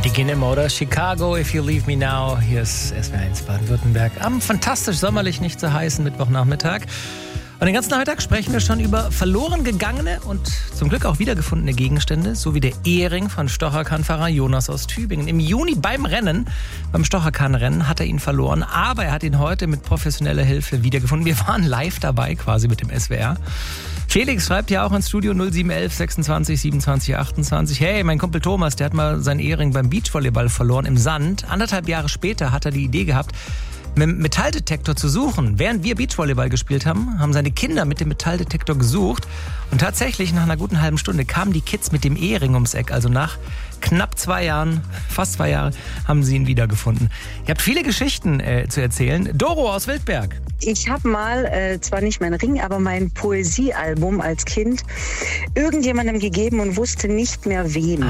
die gehen immer, oder? Chicago, If You Leave Me Now. Hier ist SWR1 Baden-Württemberg. Am fantastisch sommerlich nicht so heißen Mittwochnachmittag. Und den ganzen Nachmittag sprechen wir schon über verloren gegangene und zum Glück auch wiedergefundene Gegenstände, so wie der Ehering von Stocherkahnfahrer Jonas aus Tübingen. Im Juni beim Stocherkahnrennen, hat er ihn verloren, aber er hat ihn heute mit professioneller Hilfe wiedergefunden. Wir waren live dabei, quasi mit dem SWR. Felix schreibt ja auch ins Studio 0711 26 27 28. Hey, mein Kumpel Thomas, der hat mal seinen Ehering beim Beachvolleyball verloren im Sand. 1,5 Jahre später hat er die Idee gehabt, mit dem Metalldetektor zu suchen. Während wir Beachvolleyball gespielt haben, haben seine Kinder mit dem Metalldetektor gesucht. Und tatsächlich nach einer guten halben Stunde kamen die Kids mit dem Ehering ums Eck. Also nach knapp 2 Jahren, fast 2 Jahre, haben sie ihn wiedergefunden. Ihr habt viele Geschichten zu erzählen. Doro aus Wildberg. Ich habe mal, zwar nicht mein Ring, aber mein Poesiealbum als Kind irgendjemandem gegeben und wusste nicht mehr wem.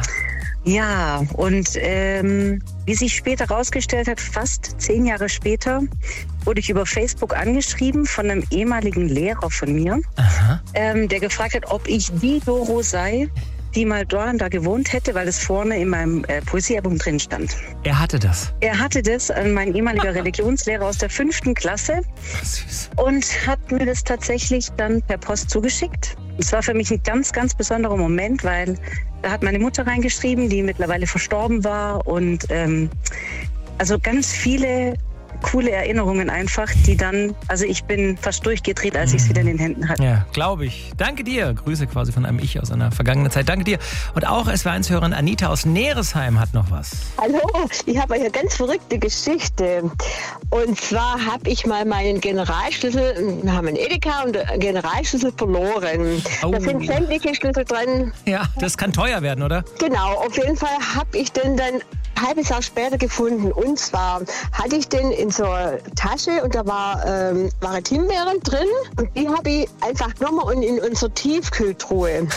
Ja, und wie sich später rausgestellt hat, fast 10 Jahre später, wurde ich über Facebook angeschrieben von einem ehemaligen Lehrer von mir, der gefragt hat, ob ich die Doro sei, die mal da gewohnt hätte, weil es vorne in meinem Poesiealbum drin stand. Er hatte das? Er hatte das, mein ehemaliger Religionslehrer aus der 5. Klasse. Süß. Und hat mir das tatsächlich dann per Post zugeschickt. Es war für mich ein ganz, ganz besonderer Moment, weil da hat meine Mutter reingeschrieben, die mittlerweile verstorben war. Und also ganz viele coole Erinnerungen einfach, die dann, also ich bin fast durchgedreht, als ich es wieder in den Händen hatte. Ja, glaube ich. Danke dir. Grüße quasi von einem Ich aus einer vergangenen Zeit. Danke dir. Und auch SWR1-Hörerin Anita aus Neresheim hat noch was. Hallo, ich habe eine ganz verrückte Geschichte. Und zwar habe ich mal meinen Generalschlüssel, wir haben einen Edeka und einen Generalschlüssel verloren. Oh. Da sind sämtliche Schlüssel drin. Ja, das kann teuer werden, oder? Genau, auf jeden Fall habe ich den dann ein halbes Jahr später gefunden. Und zwar hatte ich den in so einer Tasche und da waren Himbeeren drin. Und die habe ich einfach genommen und in unsere Tiefkühltruhe.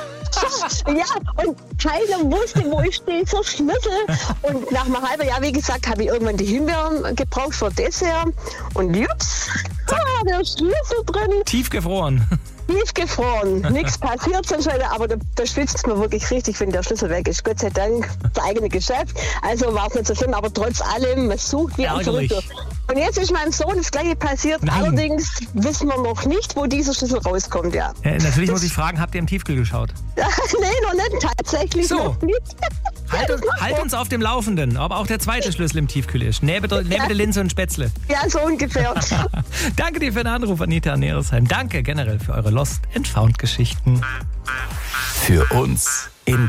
Ja, und keiner wusste, wo ist dieser Schlüssel. Und nach einem halben Jahr, wie gesagt, habe ich irgendwann die Himbeeren gebraucht für Dessert. Und jups, der Schlüssel drin. Tiefgefroren. Tiefgefroren, nichts passiert, aber da schwitzt es mir wirklich richtig, wenn der Schlüssel weg ist. Gott sei Dank, das eigene Geschäft. Also war es nicht so schlimm, aber trotz allem, man sucht wie ein Verrückter. Und jetzt ist meinem Sohn das Gleiche passiert. Nein. Allerdings wissen wir noch nicht, wo dieser Schlüssel rauskommt, ja. Natürlich muss ich fragen, habt ihr im Tiefkühl geschaut? Nee, noch nicht, tatsächlich So. noch nicht. Halt uns auf dem Laufenden, ob auch der zweite Schlüssel im Tiefkühl ist. Neben der Linse und Spätzle. Ja, so ungefähr. Danke dir für den Anruf, Anita Neresheim. Danke generell für eure Lost and Found Geschichten. Für uns